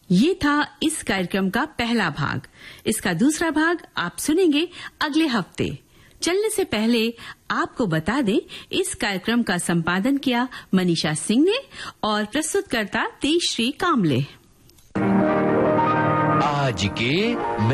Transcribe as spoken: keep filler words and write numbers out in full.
ये था इस कार्यक्रम का पहला भाग। इसका दूसरा भाग आप सुनेंगे अगले हफ्ते। चलने से पहले आपको बता दें, इस कार्यक्रम का संपादन किया मनीषा सिंह ने और प्रस्तुतकर्ता तेजश्री कामले। आज के